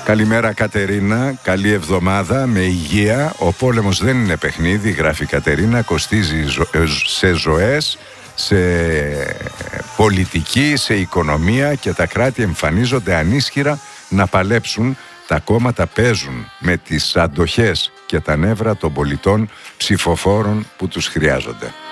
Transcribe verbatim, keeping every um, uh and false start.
Καλημέρα Κατερίνα, καλή εβδομάδα, με υγεία. Ο πόλεμος δεν είναι παιχνίδι, γράφει η Κατερίνα, κοστίζει σε ζωές, σε πολιτική, σε οικονομία και τα κράτη εμφανίζονται ανίσχυρα να παλέψουν. Τα κόμματα παίζουν με τις αντοχές και τα νεύρα των πολιτών ψηφοφόρων που τους χρειάζονται.